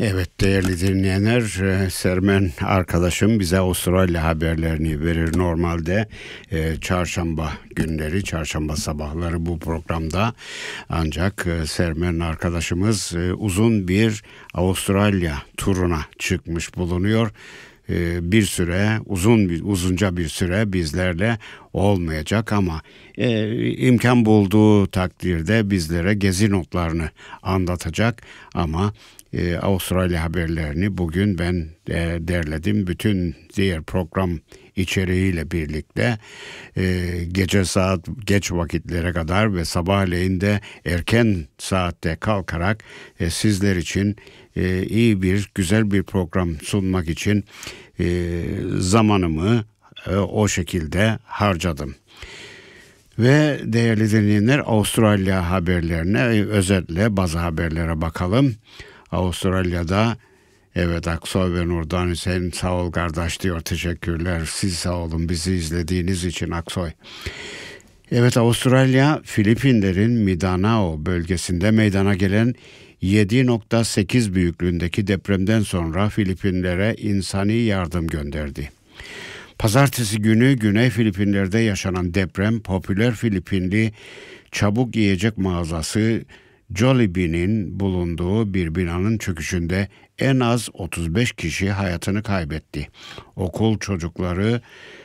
Evet değerli dinleyenler, Sermen arkadaşım bize Avustralya haberlerini verir normalde çarşamba günleri, çarşamba sabahları bu programda. Ancak Sermen arkadaşımız uzun bir Avustralya turuna çıkmış bulunuyor. Bir süre uzunca bir süre bizlerle olmayacak ama imkan bulduğu takdirde bizlere gezi notlarını anlatacak ama Avustralya haberlerini bugün ben derledim. Bütün diğer program içeriğiyle birlikte geç vakitlere kadar ve sabahleyin de erken saatte kalkarak sizler için güzel bir program sunmak için zamanımı o şekilde harcadım. Ve değerli dinleyenler, Avustralya haberlerine, özellikle bazı haberlere bakalım. Avustralya'da, evet, Aksoy ve Nurdan Hüseyin sağ ol kardeş diyor, teşekkürler. Siz sağ olun bizi izlediğiniz için Aksoy. Evet, Avustralya, Filipinlerin Mindanao bölgesinde meydana gelen 7.8 büyüklüğündeki depremden sonra Filipinlere insani yardım gönderdi. Pazartesi günü Güney Filipinler'de yaşanan deprem, popüler Filipinli çabuk yiyecek mağazası Jollibee'nin bulunduğu bir binanın çöküşünde en az 35 kişi hayatını kaybetti. Okul çocukları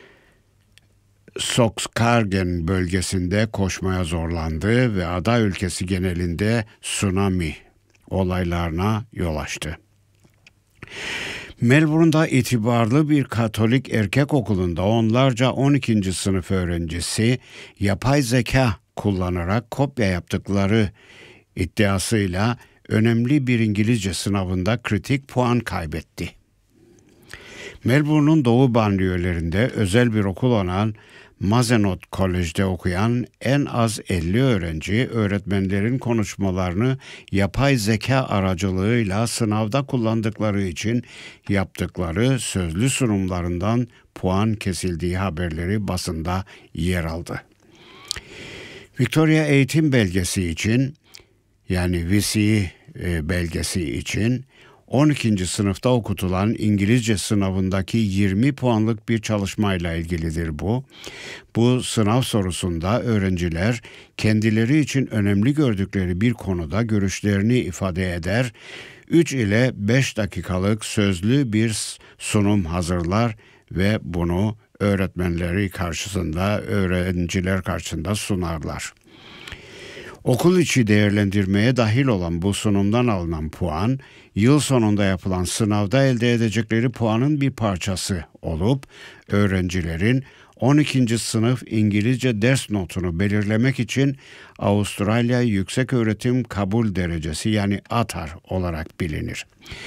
Soxcargen bölgesinde koşmaya zorlandı ve ada ülkesi genelinde tsunami olaylarına yol açtı. Melbourne'da itibarlı bir Katolik erkek okulunda onlarca 12. sınıf öğrencisi yapay zeka kullanarak kopya yaptıkları iddiasıyla önemli bir İngilizce sınavında kritik puan kaybetti. Melbourne'un doğu banliyölerinde özel bir okul olan Mazenot College'de okuyan en az 50 öğrenci öğretmenlerin konuşmalarını yapay zeka aracılığıyla sınavda kullandıkları için yaptıkları sözlü sunumlarından puan kesildiği haberleri basında yer aldı. Victoria Eğitim Belgesi için, yani VCE belgesi için 12. sınıfta okutulan İngilizce sınavındaki 20 puanlık bir çalışmayla ilgilidir bu. Bu sınav sorusunda öğrenciler kendileri için önemli gördükleri bir konuda görüşlerini ifade eder, 3 ile 5 dakikalık sözlü bir sunum hazırlar ve bunu öğretmenleri karşısında, öğrenciler karşısında sunarlar. Okul içi değerlendirmeye dahil olan bu sunumdan alınan puan, yıl sonunda yapılan sınavda elde edecekleri puanın bir parçası olup, öğrencilerin 12. sınıf İngilizce ders notunu belirlemek için Avustralya Yükseköğretim Kabul Derecesi, yani ATAR olarak bilinir.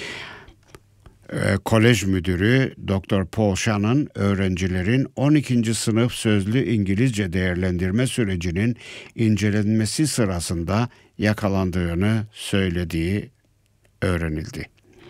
Kolej müdürü Dr. Paul Shannon, öğrencilerin 12. sınıf sözlü İngilizce değerlendirme sürecinin incelenmesi sırasında yakalandığını söylediği öğrenildi.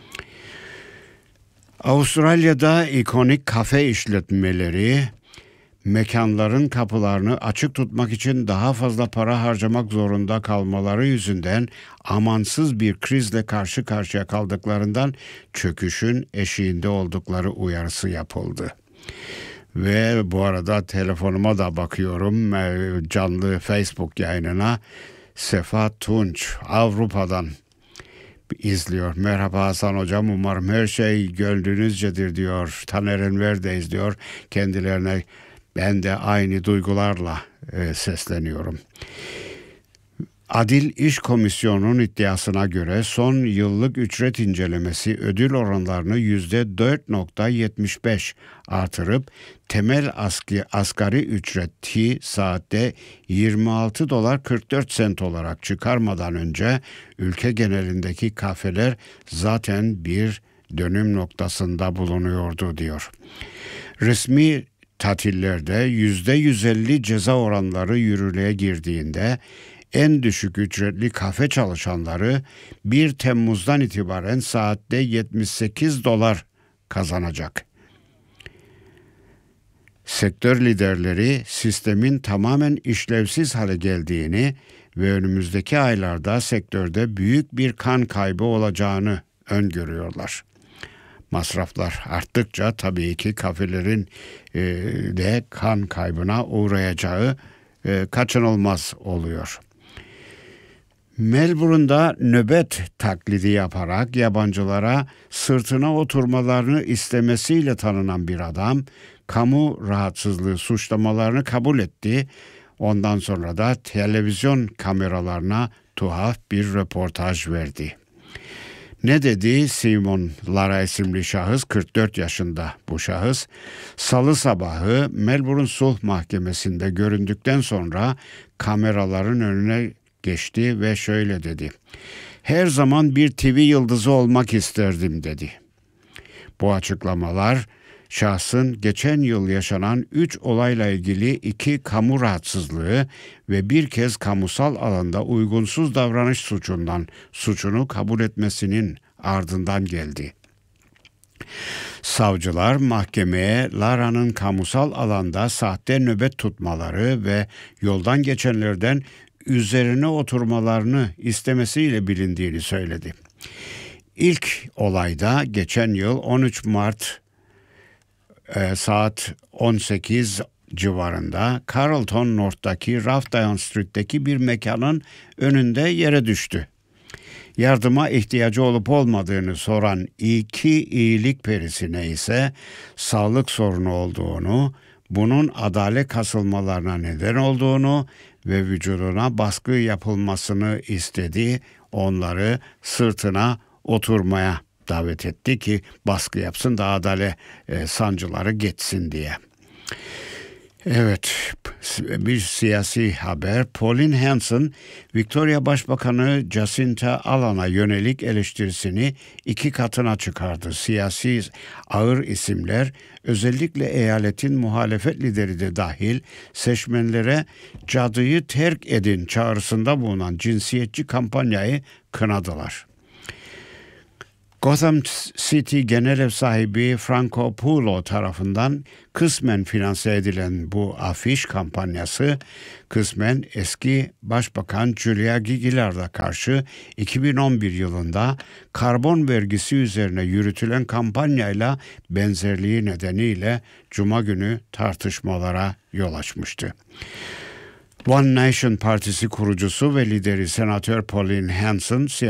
Avustralya'da ikonik kafe işletmeleri mekanların kapılarını açık tutmak için daha fazla para harcamak zorunda kalmaları yüzünden amansız bir krizle karşı karşıya kaldıklarından çöküşün eşiğinde oldukları uyarısı yapıldı. Ve bu arada telefonuma da bakıyorum, canlı Facebook yayınına. Sefa Tunç Avrupa'dan izliyor. Merhaba Hasan Hocam, umarım her şey gönlünüzcedir diyor. Taner Enver'deyiz diyor. Kendilerine ben de aynı duygularla sesleniyorum. Adil İş Komisyonu'nun iddiasına göre son yıllık ücret incelemesi ödül oranlarını %4.75 artırıp temel asgari ücreti saatte $26.44 olarak çıkarmadan önce ülke genelindeki kafeler zaten bir dönüm noktasında bulunuyordu diyor. Resmi tatillerde %150 ceza oranları yürürlüğe girdiğinde en düşük ücretli kafe çalışanları 1 Temmuz'dan itibaren saatte $78 kazanacak. Sektör liderleri sistemin tamamen işlevsiz hale geldiğini ve önümüzdeki aylarda sektörde büyük bir kan kaybı olacağını öngörüyorlar. Masraflar arttıkça tabii ki kafelerin de kan kaybına uğrayacağı kaçınılmaz oluyor. Melbourne'da nöbet taklidi yaparak yabancılara sırtına oturmalarını istemesiyle tanınan bir adam, kamu rahatsızlığı suçlamalarını kabul etti. Ondan sonra da televizyon kameralarına tuhaf bir röportaj verdi. Ne dedi? Simon Lara isimli şahıs, 44 yaşında bu şahıs, Salı sabahı Melbourne Sulh Mahkemesi'nde göründükten sonra kameraların önüne geçti ve şöyle dedi: "Her zaman bir TV yıldızı olmak isterdim," dedi. Bu açıklamalar şahsın geçen yıl yaşanan 3 olayla ilgili 2 kamu rahatsızlığı ve bir kez kamusal alanda uygunsuz davranış suçunu kabul etmesinin ardından geldi. Savcılar mahkemeye Lara'nın kamusal alanda sahte nöbet tutmaları ve yoldan geçenlerden üzerine oturmalarını istemesiyle bilindiğini söyledi. İlk olayda geçen yıl 13 Mart saat 18 civarında Carlton North'taki Rathdown Street'teki bir mekanın önünde yere düştü. Yardıma ihtiyacı olup olmadığını soran 2 iyilik perisine ise sağlık sorunu olduğunu, bunun adale kasılmalarına neden olduğunu ve vücuduna baskı yapılmasını istedi. Onları sırtına oturmaya davet etti ki baskı yapsın da adale sancıları geçsin diye. Evet, bir siyasi haber. Pauline Hanson, Victoria Başbakanı Jacinta Ardern'a yönelik eleştirisini 2 katına çıkardı. Siyasi ağır isimler, özellikle eyaletin muhalefet lideri de dahil, seçmenlere cadıyı terk edin çağrısında bulunan cinsiyetçi kampanyayı kınadılar. Gotham City Genel Ev Sahibi Franco Pulo tarafından kısmen finanse edilen bu afiş kampanyası, kısmen eski Başbakan Julia Gillard'a karşı 2011 yılında karbon vergisi üzerine yürütülen kampanyayla benzerliği nedeniyle Cuma günü tartışmalara yol açmıştı. One Nation Partisi kurucusu ve lideri Senatör Pauline Hanson,